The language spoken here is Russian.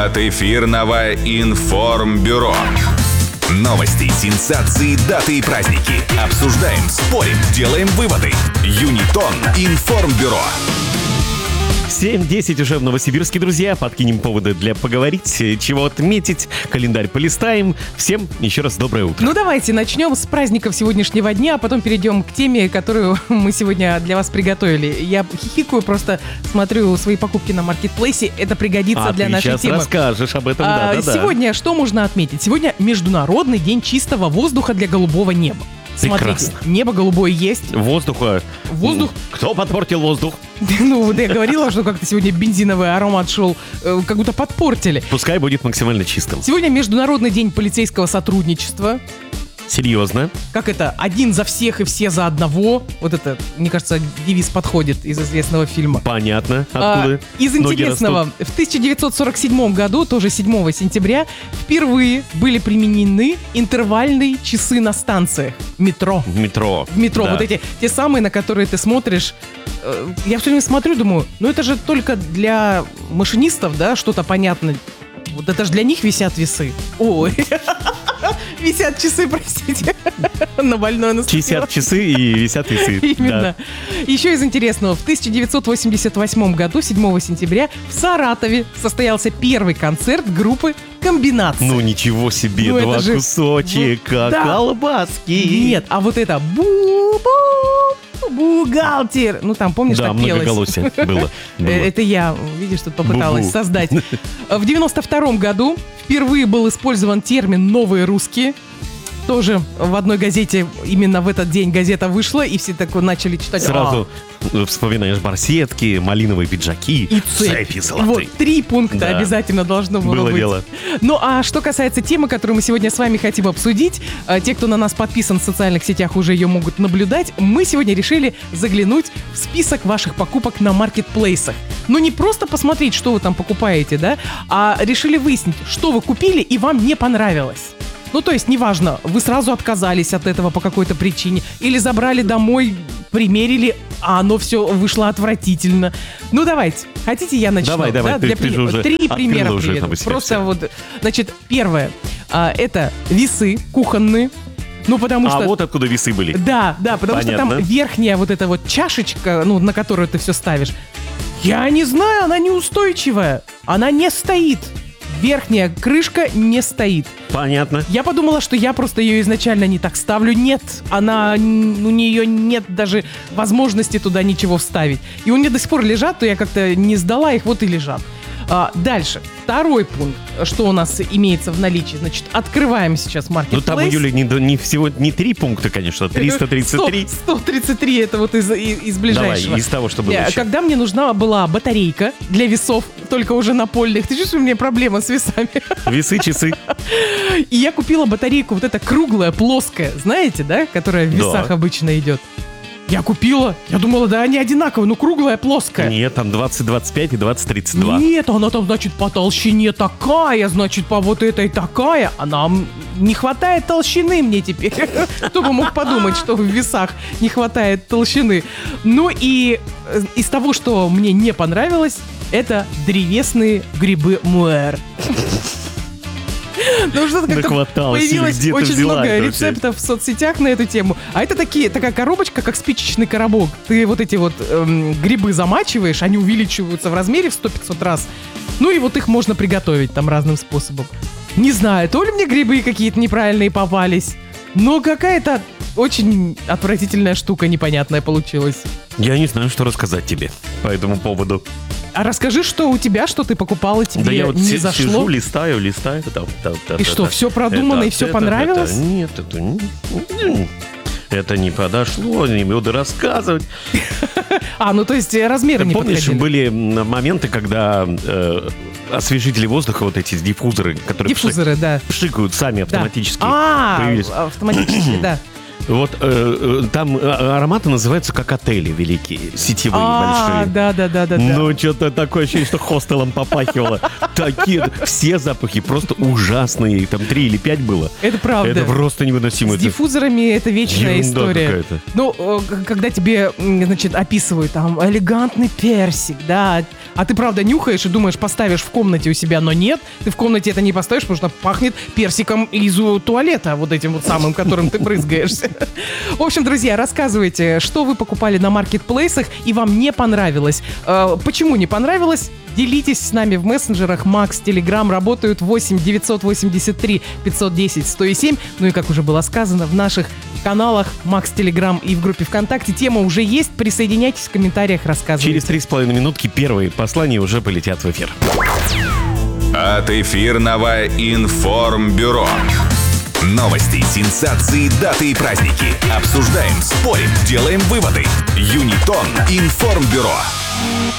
от эфирного информбюро. Новости, сенсации, даты и праздники. Обсуждаем, спорим, делаем выводы. Юнитон информбюро. 7:10 уже в Новосибирске, друзья. Подкинем поводы для поговорить, чего отметить, календарь полистаем. Всем еще раз доброе утро. Ну давайте начнем с праздников сегодняшнего дня, а потом перейдем к теме, которую мы сегодня для вас приготовили. Я хихикаю, просто смотрю свои покупки на маркетплейсе. Это пригодится для нашей сейчас темы. Расскажешь об этом, да. Сегодня что можно отметить? Сегодня Международный день чистого воздуха для голубого неба. Смотрите, Прекрасно. небо голубое есть. Воздух. Кто подпортил воздух? Ну, вот я говорила, что как-то сегодня бензиновый аромат шел, как будто подпортили. Пускай будет максимально чистым. Сегодня Международный день полицейского сотрудничества. Серьезно? Как это? Один за всех и все за одного. Вот это, мне кажется, девиз подходит из известного фильма. Понятно. Откуда? Из ноги интересного, растут? в 1947 году, тоже 7 сентября, впервые были применены интервальные часы на станциях метро. В метро. В метро, Да. вот эти, те самые, на которые ты смотришь. Я все время смотрю, думаю, ну это же только для машинистов, да, что-то понятно. Вот это же для них висят весы. Ой, висят часы, простите, на больное наступило. Чистят часы и висят весы. Именно. Да. Еще из интересного. В 1988 году, 7 сентября, в Саратове состоялся первый концерт группы «Комбинация». Ну ничего себе, Ну, это два же- кусочка Да. колбаски. Нет, а вот это бухгалтер. Ну там, помнишь, Да, так пелось? многоголосие было. Это я, видишь, тут попыталась Бу-бу. создать. В 92 году впервые был использован термин «новые русские». Тоже в одной газете, именно в этот день газета вышла, и все так вот начали читать. Сразу вспоминаешь барсетки, малиновые пиджаки, И цепь. золотые. Вот, 3 пункта Да. обязательно должно было Было быть. дело. Ну, а что касается темы, которую мы сегодня с вами хотим обсудить, те, кто на нас подписан в социальных сетях, уже ее могут наблюдать, мы сегодня решили заглянуть в список ваших покупок на маркетплейсах. Но не просто посмотреть, что вы там покупаете, да, а решили выяснить, что вы купили и вам не понравилось. Ну, то есть, неважно, вы сразу отказались от этого по какой-то причине, или забрали домой, примерили, а оно все вышло отвратительно. Ну, давайте. Хотите, я начну? Давай, Да, ты же уже 3 открыла примера уже приведу. там у себя Просто всё. вот, значит, первое. Это весы кухонные. Ну, потому что... Вот откуда весы были. Да, потому что Понятно. там верхняя вот эта вот чашечка, ну, на которую ты все ставишь, я не знаю, она неустойчивая. Она не стоит. Верхняя крышка не стоит. Понятно. Я подумала, что я просто ее изначально не так ставлю. Нет, у нее нет даже возможности туда ничего вставить. И у меня до сих пор лежат, то я как-то не сдала их, вот и лежат. Дальше. Второй пункт, что у нас имеется в наличии. Значит, открываем сейчас Ну маркетплейс. там у Юли не всего не 3 пункта, конечно, 333. 133 это вот из ближайшего. Давай, из того, что было еще. Когда мне нужна была батарейка для весов, только уже напольных. Ты чувствуешь, у меня проблема с весами. Весы, часы. И я купила батарейку вот эта круглая, плоская, знаете, да? Которая в Да. весах обычно идет. Я купила. Я думала, да, они одинаковые, но круглая, плоская. Нет, там 2025 и 2032. Нет, она там, значит, по толщине такая, значит, по вот этой такая. А нам не хватает толщины мне теперь. Кто бы мог подумать, что в весах не хватает толщины. Ну и из того, что мне не понравилось, это древесные грибы муэр. Ну что-то как-то Нахваталась, или появилось где ты очень взяла много это вообще? рецептов в соцсетях на эту тему. А это такая коробочка, как спичечный коробок. Ты вот эти вот грибы замачиваешь, они увеличиваются в размере в 100-500 раз. Ну и вот их можно приготовить там разным способом. Не знаю, то ли мне грибы какие-то неправильные попались, но какая-то очень отвратительная штука непонятная получилась. Я не знаю, что рассказать тебе по этому поводу. А расскажи, что у тебя, что ты покупала, тебе Да я вот не зашло? сижу, листаю. И что, все продумано и все понравилось? Нет, это не подошло, не буду рассказывать. Ну то есть размеры не Помнишь, подходили? были моменты, когда освежители воздуха, вот эти диффузоры, которые Диффузоры, да. пшикают сами Да. автоматически, появились. Автоматически, да. Вот там ароматы называются как отели великие, сетевые большие. Да. Ну, что-то такое ощущение, что хостелом попахивало. Такие, все запахи просто ужасные. Там 3 или 5 было. Это правда. Это просто невыносимо. С диффузорами это вечная ерунда история. какая-то. Ну, когда тебе, значит, описывают там элегантный персик, да, а ты правда нюхаешь и думаешь, поставишь в комнате у себя, но нет, ты в комнате это не поставишь, потому что пахнет персиком из туалета, вот этим вот самым, которым ты брызгаешься. В общем, друзья, рассказывайте, что вы покупали на маркетплейсах и вам не понравилось. Почему не понравилось? Делитесь с нами в мессенджерах. Макс, Телеграм работают 8 983 510 107. Ну и, как уже было сказано, в наших каналах Макс, Телеграм и в группе ВКонтакте тема уже есть. Присоединяйтесь в комментариях, рассказывайте. Через 3,5 минутки первые послания уже полетят в эфир. От эфирного информбюро. Новости, сенсации, даты и праздники. Обсуждаем, спорим, делаем выводы. Юнитон информбюро.